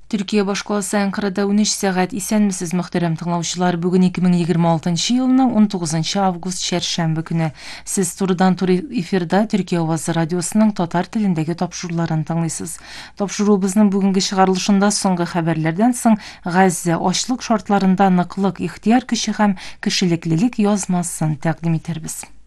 Türkiye башкаласы Анкарада 13 сәгать. Исәнмесез, мөхтәрәм тыңлаучылар. Бүген 2026 елның 19 август чәршәмбе көне. Сез турыдан-туры эфирда Төркия авазы радиосының татар телендәге тапшыруларын тыңлыйсыз. Тапшыруыбызның бүгенге чыгарылышында соңгы хәбәрләрдән соң Газза ачлык шартларында ныклык, ихтияр көче һәм кешелеклелек язмасын тәкъдим итәрбез.